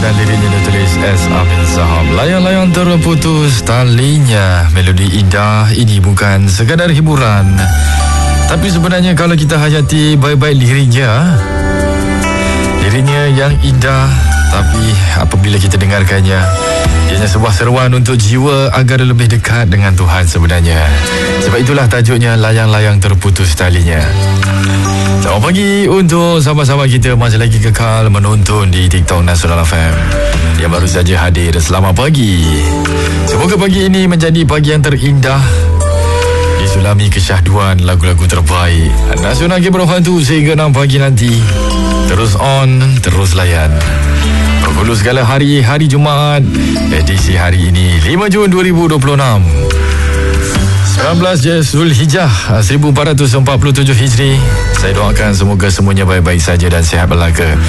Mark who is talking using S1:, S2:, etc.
S1: dan liriknya ditulis S. Amin Zahab. Layang-layang terputus talinya. Melodi indah ini bukan sekadar hiburan, tapi sebenarnya kalau kita hayati baik-baik liriknya yang indah, tapi apabila kita dengarkannya, ianya sebuah seruan untuk jiwa agar lebih dekat dengan Tuhan sebenarnya. Sebab itulah tajuknya Layang-layang terputus talinya. Selamat pagi untuk sahabat-sahabat kita masih lagi kekal menonton di TikTok Nasional FM yang baru saja hadir. Selamat pagi. Semoga pagi ini menjadi pagi yang terindah, disulami kesyahduan lagu-lagu terbaik Nasional Berhantu sehingga 6 pagi nanti. Terus on, terus layan. Penghulu segala hari Jumaat, edisi hari ini 5 Jun 2026, 19 Zulhijjah 1447 Hijri. Saya doakan semoga semuanya baik-baik saja dan sihat belaka.